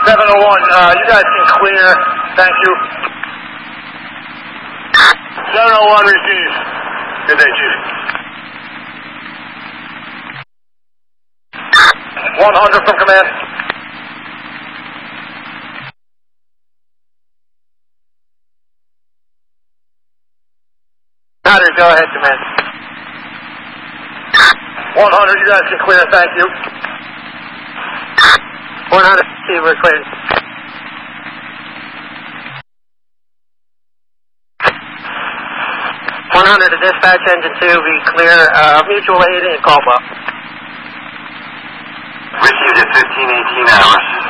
701, you guys can clear. Thank you. 701 receive. Good day, Chief. 100 from command. Go ahead, command. 100, you guys can clear. Thank you. 100, we're cleared. 100 to dispatch engine 2, be clear. Mutual aid and call up. Received at 15:18 hours.